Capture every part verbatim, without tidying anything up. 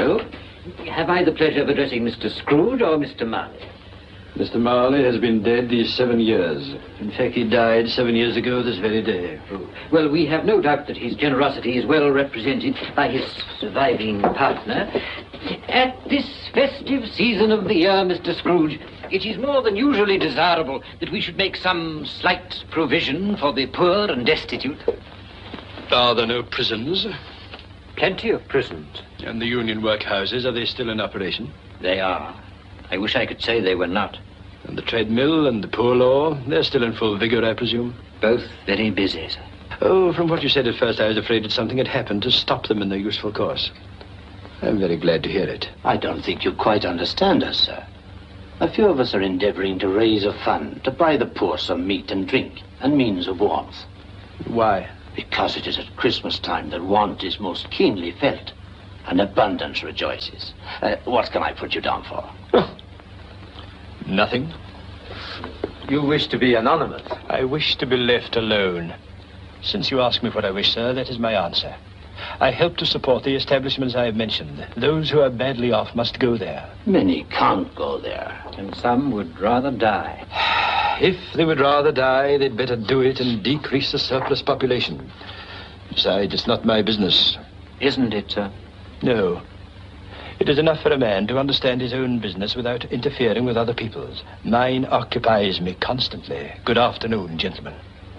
Well, have I the pleasure of addressing Mister Scrooge or Mister Marley? Mister Marley has been dead these seven years. In fact, he died seven years ago this very day. Oh. Well, we have no doubt that his generosity is well represented by his surviving partner. At this festive season of the year, Mister Scrooge, it is more than usually desirable that we should make some slight provision for the poor and destitute. Are there no prisons? Plenty of prisons. And the union workhouses, are they still in operation? They are. I wish I could say they were not. And the treadmill and the poor law, they're still in full vigor, I presume? Both very busy, sir. Oh, from what you said at first, I was afraid that something had happened to stop them in their useful course. I'm very glad to hear it. I don't think you quite understand us, sir. A few of us are endeavoring to raise a fund to buy the poor some meat and drink and means of warmth. Why? Because it is at Christmas time that want is most keenly felt and abundance rejoices. Uh, what can I put you down for? Oh. Nothing. You wish to be anonymous? I wish to be left alone. Since you ask me what I wish, sir, that is my answer. I help to support the establishments I have mentioned. Those who are badly off must go there. Many can't go there. And some would rather die. If they would rather die, they'd better do it and decrease the surplus population. Besides, it's not my business. Isn't it, sir? No. It is enough for a man to understand his own business without interfering with other people's. Mine occupies me constantly. Good afternoon, gentlemen.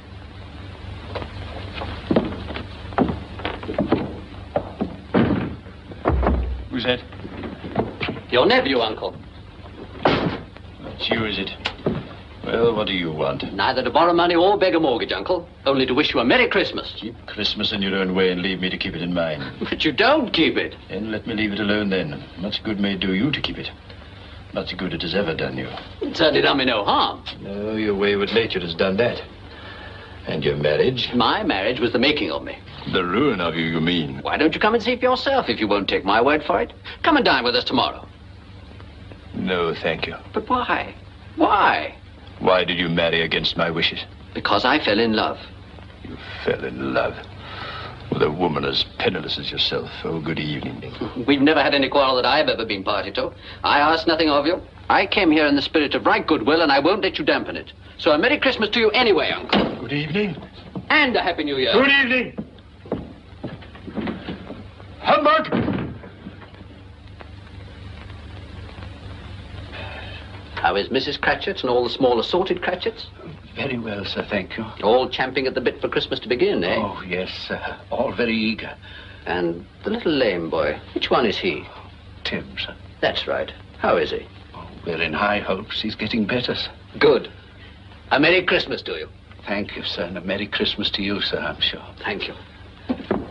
Who's that? Your nephew, Uncle. That's you, is it? Well, what do you want? Neither to borrow money or beg a mortgage, Uncle. Only to wish you a Merry Christmas. Keep Christmas in your own way and leave me to keep it in mine. But you don't keep it. Then let me leave it alone then. Much good may it do you to keep it. Much good it has ever done you. It certainly done me no harm. No, your wayward nature has done that. And your marriage? My marriage was the making of me. The ruin of you, you mean? Why don't you come and see for yourself if you won't take my word for it? Come and dine with us tomorrow. No, thank you. But why? Why? Why did you marry against my wishes? Because I fell in love. You fell in love with a woman as penniless as yourself. Oh, good evening. We've never had any quarrel that I've ever been party to. I asked nothing of you. I came here in the spirit of right goodwill, and I won't let you dampen it. So a Merry Christmas to you anyway, Uncle. Good evening. And a Happy New Year. Good evening. Humbug! How is Missus Cratchit and all the small assorted Cratchits? Very well, sir, thank you. All champing at the bit for Christmas to begin, eh? Oh, yes, sir. All very eager. And the little lame boy, which one is he? Tim, sir. That's right. How is he? Oh, we're in high hopes. He's getting better, sir. Good. A Merry Christmas to you. Thank you, sir, and a Merry Christmas to you, sir, I'm sure. Thank you.